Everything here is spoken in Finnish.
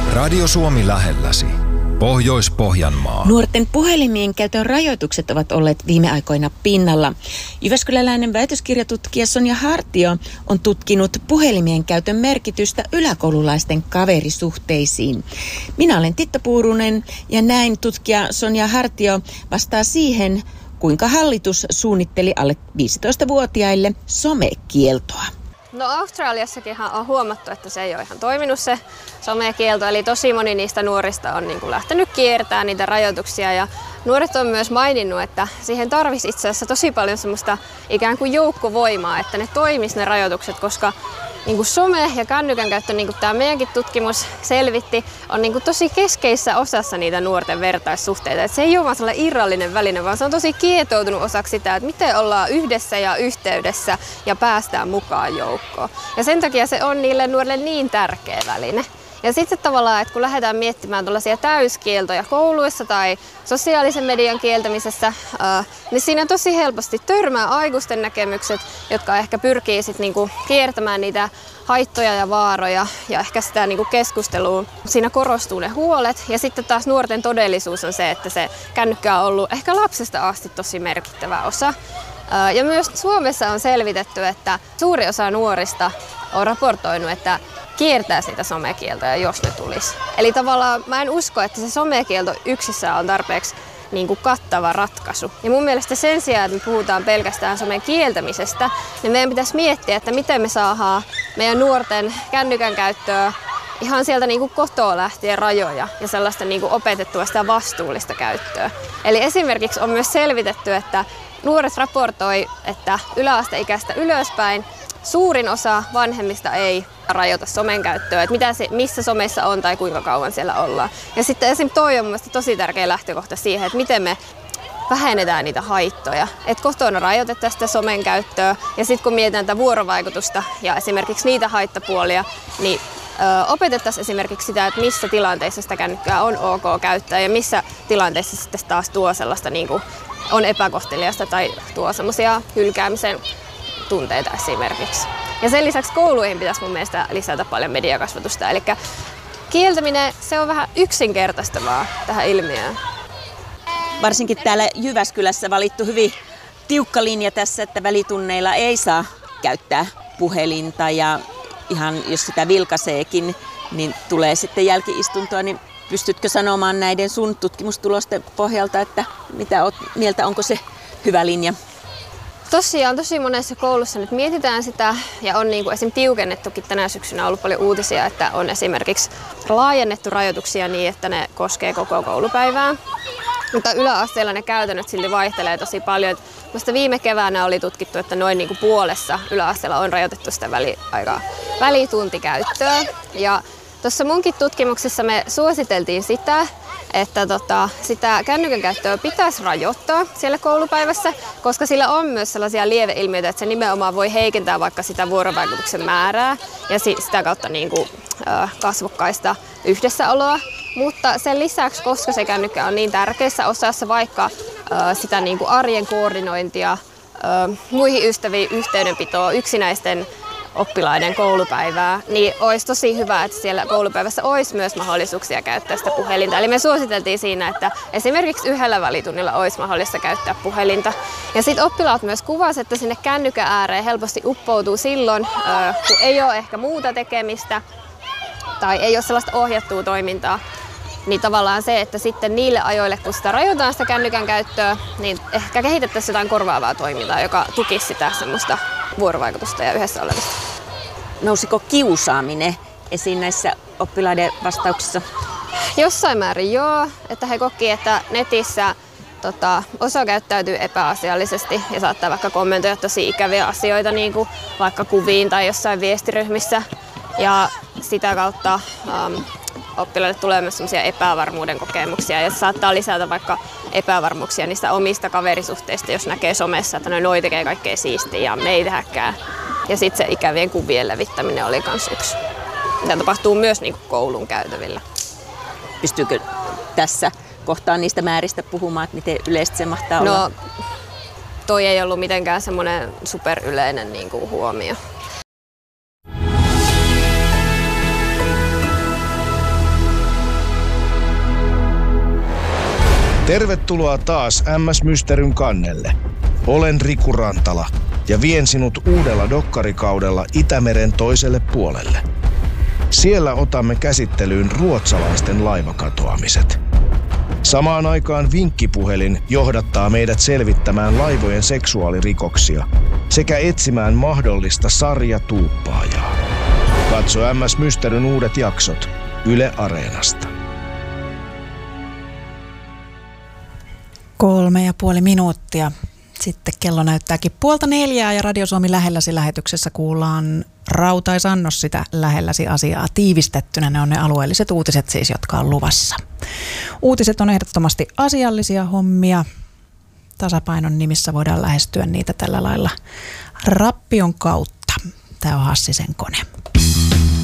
Radio Suomi lähelläsi. Pohjois-Pohjanmaa. Nuorten puhelimien käytön rajoitukset ovat olleet viime aikoina pinnalla. Jyväskyläläinen väitöskirjatutkija Sonja Hartio on tutkinut puhelimien käytön merkitystä yläkoululaisten kaverisuhteisiin. Minä olen Titta Puurunen ja näin tutkija Sonja Hartio vastaa siihen, kuinka hallitus suunnitteli alle 15-vuotiaille somekieltoa. No Australiassakinhan on huomattu, että se ei ole ihan toiminut se somekielto, eli tosi moni niistä nuorista on lähtenyt kiertämään niitä rajoituksia ja nuoret on myös maininnut, että siihen tarvisi itse asiassa tosi paljon semmoista ikään kuin joukkovoimaa, että ne toimisi ne rajoitukset, koska some ja kännykän käyttö, niin kuin tämä meidänkin tutkimus selvitti, on tosi keskeisessä osassa niitä nuorten vertaissuhteita. Et se ei ole vaan sellainen irrallinen väline, vaan se on tosi kietoutunut osaksi sitä, että miten ollaan yhdessä ja yhteydessä ja päästään mukaan joukkoon. Ja sen takia se on niille nuorille niin tärkeä väline. Ja sitten tavallaan, että kun lähdetään miettimään tuollaisia täyskieltoja kouluissa tai sosiaalisen median kieltämisessä, niin siinä tosi helposti törmää aikuisten näkemykset, jotka ehkä pyrkii sitten kiertämään niitä haittoja ja vaaroja ja ehkä sitä keskustelua. Siinä korostuu ne huolet ja sitten taas nuorten todellisuus on se, että se kännykkä on ollut ehkä lapsesta asti tosi merkittävä osa. Ja myös Suomessa on selvitetty, että suuri osa nuorista on raportoinut, että kiertää sitä somekieltoja, jos ne tulisi. Eli tavallaan mä en usko, että se somekielto yksissään on tarpeeksi kattava ratkaisu. Ja mun mielestä sen sijaan, että me puhutaan pelkästään somen kieltämisestä, niin meidän pitäisi miettiä, että miten me saadaan meidän nuorten kännykän käyttöä ihan sieltä kotoa lähtien rajoja ja sellaista opetettua sitä vastuullista käyttöä. Eli esimerkiksi on myös selvitetty, että nuoret raportoi, että yläasteikäistä ylöspäin suurin osa vanhemmista ei rajoita somen käyttöä, että missä somessa on tai kuinka kauan siellä ollaan. Ja sitten esimerkiksi toi on mielestäni tosi tärkeä lähtökohta siihen, että miten me vähennetään niitä haittoja. Että kotona rajoitetaan sitä somen käyttöä ja sitten kun mietitään tätä vuorovaikutusta ja esimerkiksi niitä haittapuolia, niin opetettaisiin esimerkiksi sitä, että missä tilanteissa sitä kännykkää on ok käyttää ja missä tilanteissa sitten taas tuo sellaista on epäkohteliasta tai tuo semmoisia hylkäämisen tunteita esimerkiksi. Ja sen lisäksi kouluihin pitäisi mun mielestä lisätä paljon mediakasvatusta. Eli kieltäminen, se on vähän yksinkertaistavaa tähän ilmiöön. Varsinkin täällä Jyväskylässä valittu hyvin tiukka linja tässä, että välitunneilla ei saa käyttää puhelinta ja ihan jos sitä vilkaiseekin, niin tulee sitten jälki-istuntoa, niin pystytkö sanomaan näiden sun tutkimustulosten pohjalta, että mitä oot mieltä, onko se hyvä linja? Tosiaan tosi monessa koulussa nyt mietitään sitä ja on esimerkiksi tiukennettukin tänä syksynä ollut paljon uutisia, että on esimerkiksi laajennettu rajoituksia niin, että ne koskee koko koulupäivää. Mutta yläasteella ne käytännöt silti vaihtelee tosi paljon. Musta viime keväänä oli tutkittu, että noin puolessa yläasteella on rajoitettu sitä välituntikäyttöä. Ja tuossa munkin tutkimuksessa me suositeltiin sitä, että sitä kännykän käyttöä pitäisi rajoittaa siellä koulupäivässä, koska sillä on myös sellaisia lieveilmiöitä, että se nimenomaan voi heikentää vaikka sitä vuorovaikutuksen määrää ja sitä kautta kasvokkaista yhdessäoloa. Mutta sen lisäksi, koska se kännykkä on niin tärkeässä osassa vaikka sitä arjen koordinointia, muihin ystäviin yhteydenpitoa, yksinäisten oppilaiden koulupäivää, niin olisi tosi hyvä, että siellä koulupäivässä olisi myös mahdollisuuksia käyttää sitä puhelinta. Eli me suositeltiin siinä, että esimerkiksi yhdellä välitunnilla olisi mahdollista käyttää puhelinta. Ja sitten oppilaat myös kuvasivat, että sinne kännykän ääreen helposti uppoutuu silloin, kun ei ole ehkä muuta tekemistä tai ei ole sellaista ohjattua toimintaa. Niin tavallaan se, että sitten niille ajoille, kun sitä rajoitetaan sitä kännykän käyttöä, niin ehkä kehitettäisiin jotain korvaavaa toimintaa, joka tukisi sitä semmoista vuorovaikutusta ja yhdessä olemista. Nousiko kiusaaminen esiin näissä oppilaiden vastauksissa? Jossain määrin joo, että he koki, että netissä osa käyttäytyy epäasiallisesti ja saattaa vaikka kommentoida tosi ikäviä asioita, niin kuin vaikka kuviin tai jossain viestiryhmissä. Ja sitä kautta oppilaille tulee myös sellaisia epävarmuuden kokemuksia ja se saattaa lisätä vaikka epävarmuuksia niistä omista kaverisuhteista, jos näkee somessa, että noi tekee kaikkea siistiä ja me ei tehdäkään. Ja sitten se ikävien kuvien levittäminen oli myös yksi. Tämä tapahtuu myös koulun käytävillä. Pystyykö tässä kohtaa niistä määristä puhumaan, että miten yleistä se mahtaa olla? No, toi ei ollut mitenkään semmoinen superyleinen huomio. Tervetuloa taas MS Mysteryn kannelle. Olen Riku Rantala ja vien sinut uudella dokkarikaudella Itämeren toiselle puolelle. Siellä otamme käsittelyyn ruotsalaisten laivakatoamiset. Samaan aikaan vinkkipuhelin johdattaa meidät selvittämään laivojen seksuaalirikoksia sekä etsimään mahdollista sarjatuuppaajaa. Katso MS Mysteryn uudet jaksot Yle Areenasta. 3,5 minuuttia. Sitten kello näyttääkin 3:30 ja Radio Suomi lähelläsi lähetyksessä kuullaan Rautais-Annos sitä lähelläsi asiaa tiivistettynä. Ne on ne alueelliset uutiset siis, jotka on luvassa. Uutiset on ehdottomasti asiallisia hommia. Tasapainon nimissä voidaan lähestyä niitä tällä lailla rappion kautta. Tämä on Hassisen kone.